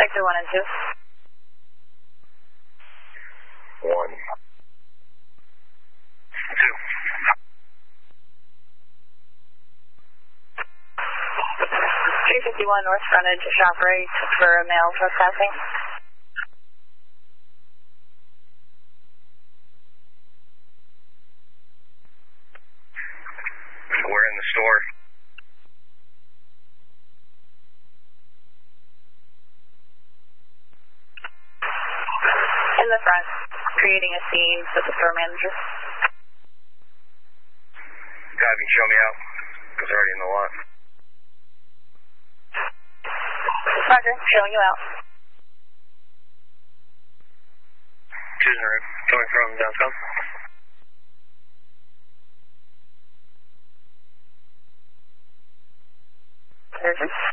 Sector 1 and 2. 1, 2. 351 north frontage, shop right for a male trespassing. We're in the store. In the front, creating a scene with the store manager. Driving, show me out, because they're already in the lot. Roger, showing you out. Choosing a route, coming from downtown. Roger.